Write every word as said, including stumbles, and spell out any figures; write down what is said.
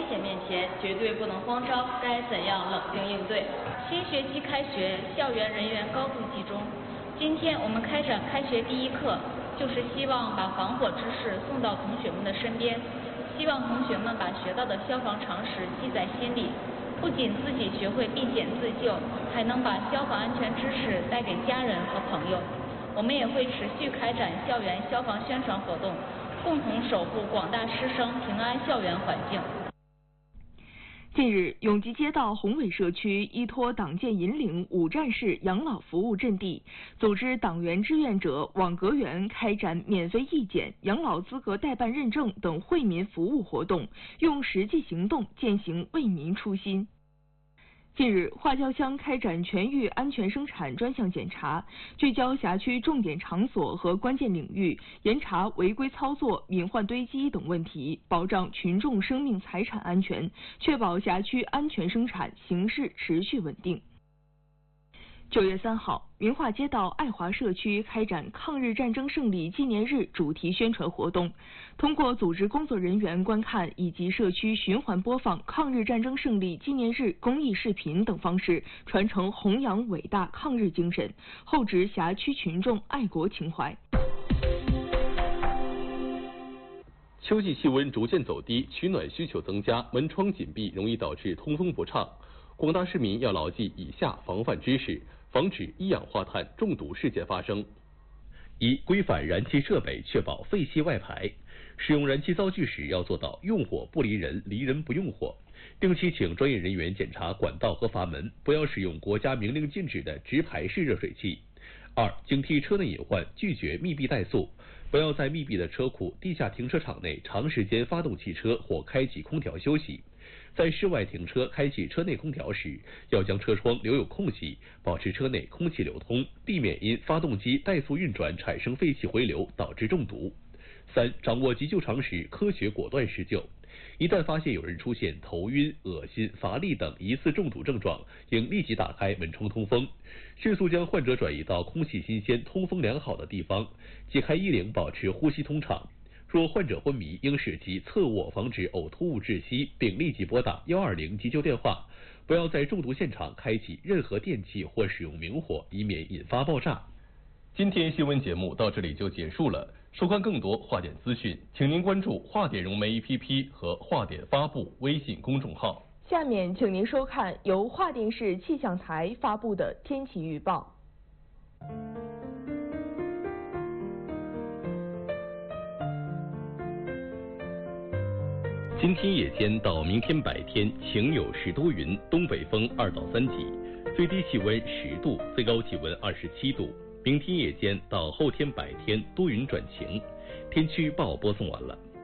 险面前绝对不能慌张，该怎样冷静应对？新学期开学，校园人员高度集中。今天我们开展开学第一课，就是希望把防火知识送到同学们的身边，希望同学们把学到的消防常识记在心里，不仅自己学会避险自救，还能把消防安全知识带给家人和朋友。我们也会持续开展校园消防宣传活动，共同守护广大师生平安校园环境。 近日，永吉街道宏伟社区依托党建引领五站式养老服务阵地，组织党员志愿者网格员开展免费义检、养老资格代办认证等惠民服务活动，用实际行动践行为民初心。近日，花椒乡开展全域安全生产专项检查，聚焦辖区重点场所和关键领域，严查违规操作、隐患堆积等问题，保障群众生命财产安全，确保辖区安全生产形势持续稳定。九月三号，明化街道爱华社区开展抗日战争胜利纪念日主题宣传活动，通过组织工作人员观看以及社区循环播放抗日战争胜利纪念日公益视频等方式，传承弘扬伟大抗日精神，厚植辖区群众爱国情怀。 秋季气温逐渐走低，取暖需求增加，门窗紧闭容易导致通风不畅。广大市民要牢记以下防范知识，防止一氧化碳中毒事件发生。一、规范燃气设备，确保废气外排。使用燃气灶具时，要做到用火不离人，离人不用火。定期请专业人员检查管道和阀门，不要使用国家明令禁止的直排式热水器。二、警惕车内隐患，拒绝密闭怠速。不要在密闭的车库、地下停车场内长时间发动汽车或开启空调休息。在室外停车开启车内空调时，要将车窗留有空隙，保持车内空气流通，避免因发动机怠速运转产生废气回流导致中毒。三、掌握急救常识，科学果断施救。一旦发现有人出现头晕、恶心、乏力等疑似中毒症状，应立即打开门窗通风，迅速将患者转移到空气新鲜、通风良好的地方，解开衣领，保持呼吸通畅。若患者昏迷，应使其侧卧，防止呕吐物窒息，并立即拨打一二零急救电话。不要在中毒现场开启任何电器或使用明火，以免引发爆炸。今天新闻节目到这里就结束了。收看更多华点资讯，请您关注华点融媒 A P P 和华点发布微信公众号。 下面请您收看由华电视气象台发布的天气预报。 今天夜间到明天白天晴有时多云，东北风二到三级，最低气温十度，最高气温二十七度。明天夜间到后天白天多云转晴。天气预报播送完了。